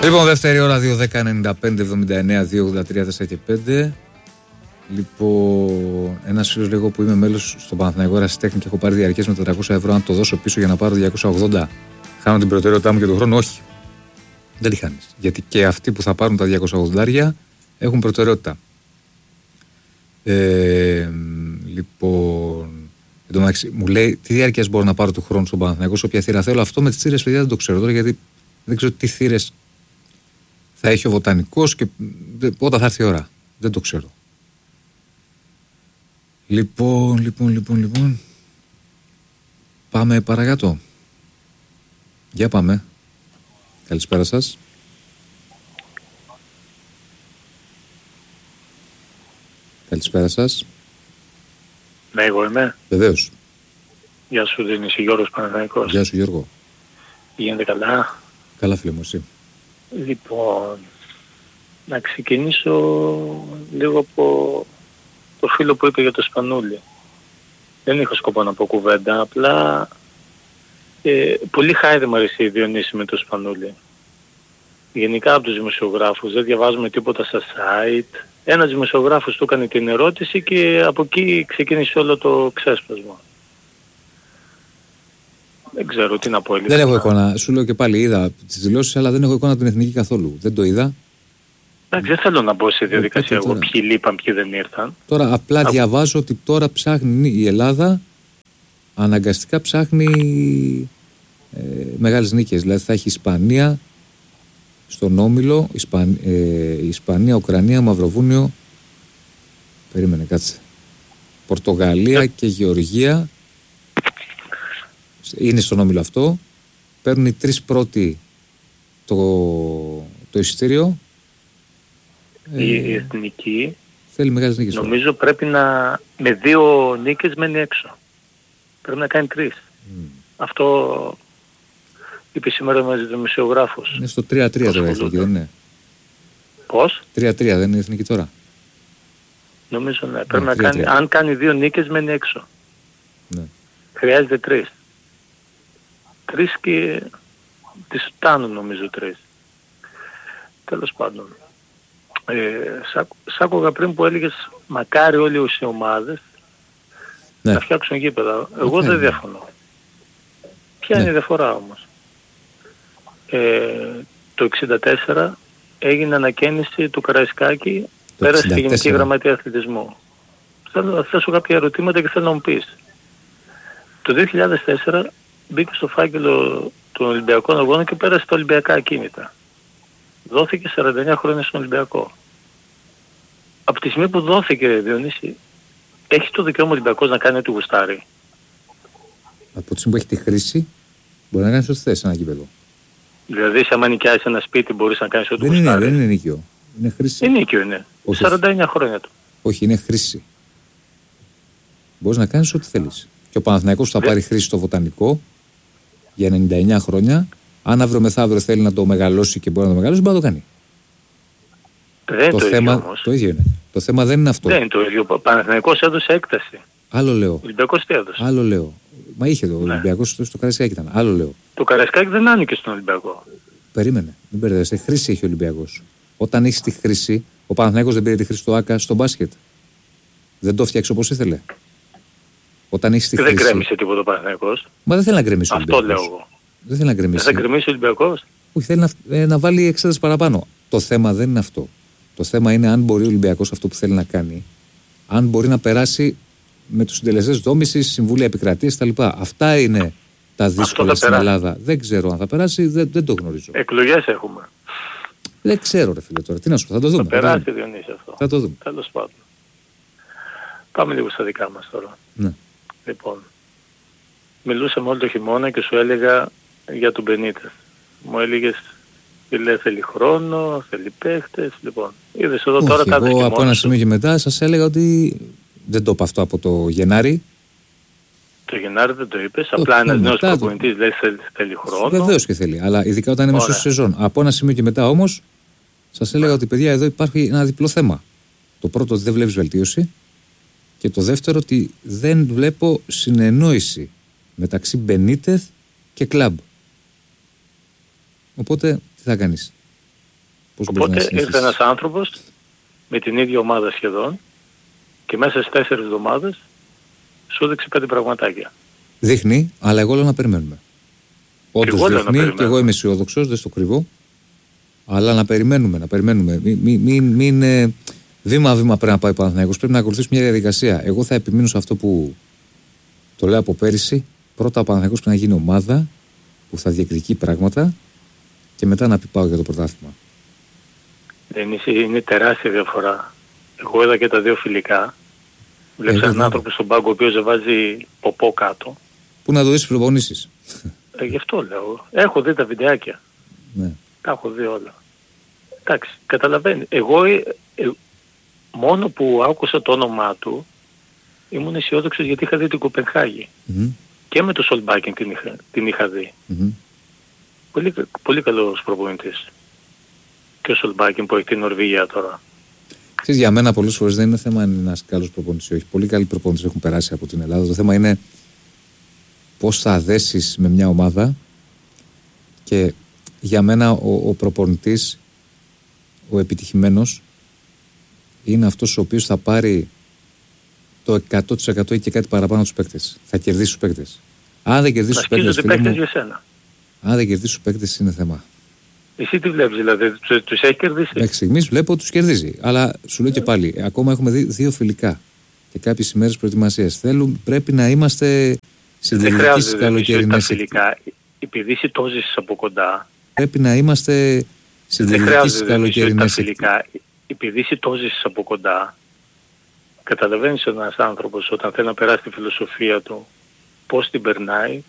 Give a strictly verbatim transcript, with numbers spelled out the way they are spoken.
Λοιπόν, δεύτερη ώρα, δύο δέκα ενενήντα πέντε εβδομήντα εννέα δύο ογδόντα τρία τέσσερα και πέντε. Λοιπόν, ένας φίλος λέει: εγώ που είμαι μέλος στον Παναθηναϊκό Ερασιτέχνη και έχω πάρει διαρκές με τετρακόσια ευρώ, αν το δώσω πίσω για να πάρω διακόσια ογδόντα, χάνω την προτεραιότητά μου και τον χρόνο? Όχι. Δεν τη χάνεις. Γιατί και αυτοί που θα πάρουν τα διακόσια ογδόντα έχουν προτεραιότητα. Ε, λοιπόν, εντωμεταξύ, μου λέει τι διάρκειας μπορώ να πάρω του χρόνου στον Παναθηναϊκό, σε όποια θύρα θέλω. Αυτό με τις θύρες, παιδιά, δεν το ξέρω τώρα, γιατί δεν ξέρω τι θύρες θα έχει ο Βοτανικός και όταν θα έρθει η ώρα. Δεν το ξέρω. Λοιπόν, λοιπόν, λοιπόν, λοιπόν. Πάμε παρακάτω. Για πάμε. Καλησπέρα σας. Καλησπέρα σας. Ναι, εγώ είμαι. Βεβαίως. Γεια σου, δεν είσαι Γιώργος Παναθηναϊκός? Γεια σου, Γιώργο. Γίνεται καλά? Καλά, φίλε μου, εσύ? Λοιπόν, να ξεκινήσω λίγο από το φίλο που είπε για το Σπανούλη. Δεν είχα σκοπό να πω κουβέντα, απλά ε, πολύ χάιδε μου αρέσει η Διονύση με το Σπανούλη. Γενικά από τους δημοσιογράφους δεν διαβάζουμε τίποτα στα site. Ένας δημοσιογράφος του έκανε την ερώτηση και από εκεί ξεκίνησε όλο το ξέσπασμα. Δεν ξέρω τι να πω. Δεν έχω εικόνα. Σου λέω και πάλι, είδα τις δηλώσεις, αλλά δεν έχω εικόνα την εθνική καθόλου. Δεν το είδα. Εντάξει, δεν θέλω να μπω σε διαδικασία εγώ ποιοι λείπαν, ποιοι δεν ήρθαν. Τώρα απλά Α... διαβάζω ότι τώρα ψάχνει η Ελλάδα, αναγκαστικά ψάχνει ε, μεγάλες νίκες. Δηλαδή θα έχει Ισπανία στον Όμιλο, Ισπαν, ε, Ισπανία, Ουκρανία, Μαυροβούνιο. Περίμενε, κάτσε. Πορτογαλία ε... και Γεωργία. Είναι στον Όμιλο αυτό. Παίρνουν οι τρεις πρώτοι το, το εισιτήριο. Η ε, εθνική θέλει μεγάλες νίκες. Νομίζω τώρα πρέπει να με δύο νίκες μένει έξω. Πρέπει να κάνει τρεις. Mm. Αυτό είπε σήμερα μαζί του δημοσιογράφος. Είναι στο τρία τρία τώρα η εθνική, δεν είναι? Πώς? τρία τρία δεν είναι η εθνική τώρα? Νομίζω ναι. Πρέπει να κάνει, αν κάνει δύο νίκες μένει έξω. Ναι. Χρειάζεται τρεις. Τρεις και τις φτάνουν νομίζω τρεις. Τέλος πάντων. Ε, σ' άκουγα πριν που έλεγες μακάρι όλοι οι ομάδες ναι. να φτιάξουν γήπεδα. Εγώ okay. δεν διαφωνώ. Ποια ναι. είναι η διαφορά όμως? Ε, το εξήντα τέσσερα έγινε ανακαίνιση του Καραϊσκάκη, πέρασε τη Γενική Γραμματεία Αθλητισμού. Θέλω να θέσω κάποια ερωτήματα και θέλω να μου πεις. Το δύο χιλιάδες τέσσερα μπήκε στο φάκελο των Ολυμπιακών Αγώνων και πέρασε τα Ολυμπιακά ακίνητα. Δόθηκε σαράντα εννέα χρόνια στον Ολυμπιακό. Από τη στιγμή που δόθηκε, Διονύση, έχει το δικαίωμα ο Ολυμπιακός να κάνει ό,τι γουστάρει? Από τη στιγμή που έχει τη χρήση, μπορεί να κάνεις ό,τι θες ένα γήπεδο. Δηλαδή, άμα νοικιάσεις ένα σπίτι, μπορείς να κάνεις ό,τι δεν γουστάρει? Είναι, δεν είναι νοικιό. Είναι χρήση. Είναι νοικιό, είναι. Όχι, σαράντα εννέα χρόνια του. Όχι, είναι χρήση. Μπορείς να κάνεις ό,τι θέλεις. Και ο Παναθηναϊκός θα πάρει χρήση στο Βοτανικό για ενενήντα εννέα χρόνια. Αν αύριο μεθαύριο θέλει να το μεγαλώσει και μπορεί να το μεγαλώσει, μπορεί να το κάνει. Δεν το, το θέμα, ίδιο όμως. Το ίδιο είναι. Το θέμα δεν είναι αυτό. Δεν είναι το ίδιο. Ο Παναθηναϊκός έδωσε έκταση. Άλλο λέω. Ο Ολυμπιακός τι έδωσε? Άλλο λέω. Μα είχε το. Ο ναι. Ολυμπιακός στο, στο Καραϊσκάκι ήταν. Άλλο λέω. Το Καραϊσκάκι δεν άνοιγε στον Ολυμπιακό. Περίμενε. Μην μπερδεύεσαι. Χρήση έχει ο Ολυμπιακός. Όταν έχει τη χρήση, ο Παναθηναϊκός δεν πήρε τη χρήση του ΆΚΑ στο μπάσκετ. Δεν το φτιάξει όπως ήθελε. Όταν έχει τη χρήση. Δεν γκρέμισε τίποτα ο Παναθηναϊκός. Μα δεν θέλει να γκρεμίσει ο Αυτό Ολυμπιακός. λέω εγώ. Δεν θέλει να γκρεμίσει. Δεν θα γκρεμίσει ο Ολυμπιακός. Όχι, θέλει να, ε, να βάλει εξέταση παραπάνω. Το θέμα δεν είναι αυτό. Το θέμα είναι αν μπορεί ο Ολυμπιακός αυτό που θέλει να κάνει, αν μπορεί να περάσει με τους συντελεστές δόμησης, συμβούλια επικρατείας κτλ. Αυτά είναι τα δύσκολα στην Ελλάδα. Δεν ξέρω αν θα περάσει, δεν, δεν το γνωρίζω. Εκλογές έχουμε. Δεν ξέρω, ρε φίλε, τώρα. Τι να σου πω, θα το δούμε. Θα περάσει, Διονύση, αυτό. Θα το δούμε. Τέλος πάντων. Πάμε λίγο στα δικά μας τώρα. Ναι. Λοιπόν, μιλούσαμε όλο το χειμώνα και σου έλεγα για τον Μπενίτες. Μου έλεγες, λέει, θέλει χρόνο, θέλει παίχτες. Λοιπόν, είδες εδώ όχι, τώρα κάτω. Εγώ από ένα σημείο και μετά σας έλεγα ότι δεν το είπα αυτό από το Γενάρη. Το Γενάρη δεν το είπες. Απλά ένας νέος προπονητής λέει θέλει, θέλει χρόνο. Βεβαίως και θέλει. Αλλά ειδικά όταν είναι μέσα στη σεζόν. Από ένα σημείο και μετά όμως σας έλεγα ότι παιδιά εδώ υπάρχει ένα διπλό θέμα. Το πρώτο ότι δεν βλέπεις βελτίωση. Και το δεύτερο ότι δεν βλέπω συνεννόηση μεταξύ Μπενίτεθ και κλαμπ. Οπότε τι θα κάνεις? Πώς μπορείς να Οπότε συνεχίσεις? ήρθε ένας άνθρωπος με την ίδια ομάδα σχεδόν και μέσα στις τέσσερις εβδομάδες σου έδειξε κάτι πραγματάκια. Δείχνει, αλλά εγώ λέω να περιμένουμε. Όντως εγώ λέω να δείχνει και περιμένουμε. εγώ είμαι αισιόδοξος, δεν στο κρύβω. Αλλά να περιμένουμε, να περιμένουμε. Μην, μην, μην, μην, ε, βήμα-βήμα πρέπει να πάει ο Παναθηναϊκός. Πρέπει να ακολουθήσει μια διαδικασία. Εγώ θα επιμείνω σε αυτό που το λέω από πέρυσι. Πρώτα ο Παναθηναϊκός πρέπει να γίνει ομάδα που θα διεκδικεί πράγματα και μετά να πει πάω για το πρωτάθλημα. Είναι, είναι τεράστια διαφορά. Εγώ είδα και τα δύο φιλικά. Βλέπεις έναν άνθρωπο στον πάγκο ο οποίος δεν βάζει ποπό κάτω. Πού να το δεις προπονήσεις. Ε, γι' αυτό λέω. Έχω δει τα βιντεάκια. Ναι. Τα έχω δει όλα. Εντάξει, καταλαβαίνει. Εγώ ε, ε, μόνο που άκουσα το όνομά του ήμουν αισιόδοξος γιατί είχα δει την Κοπενχάγη. Mm-hmm. Και με το Σολμπάκιν την είχα, την είχα δει. Mm-hmm. Πολύ, πολύ καλός προπονητής. Και ο Σολμπάκιν που έχει την Νορβηγία τώρα. Ξέρεις, για μένα πολλές φορές δεν είναι θέμα αν είναι ένας καλός προπονητής ή όχι. Πολύ καλοί προπονητές έχουν περάσει από την Ελλάδα. Το θέμα είναι πώς θα δέσεις με μια ομάδα και για μένα ο, ο προπονητής, ο επιτυχημένος, είναι αυτός ο οποίος θα πάρει το εκατό τοις εκατό ή και κάτι παραπάνω τους παίκτες. Θα κερδίσει τους παίκτες. Αν δεν κερδίσει τους παίκτες, παίκτες για σένα. Αν δεν κερδίσει τους παίκτες είναι θέμα. Εσύ τι βλέπεις δηλαδή, τους, τους έχει κερδίσει? Μέχρι στιγμής βλέπω τους κερδίζει. Αλλά σου λέω και πάλι, ακόμα έχουμε δει δύο φιλικά και κάποιες ημέρες προετοιμασίας. Θέλουν, πρέπει να είμαστε συντηρητικοί καλοκαιρινές φιλικά. Επειδή εσύ το ζήσεις από κοντά. Πρέπει να είμαστε συντηρητικοί καλοκαιρινές φιλικά. Επειδή εσύ το ζήσεις από κοντά, καταλαβαίνεις ένας άνθρωπος όταν θέλει να περάσει τη φιλοσοφία του, πώς την περνάει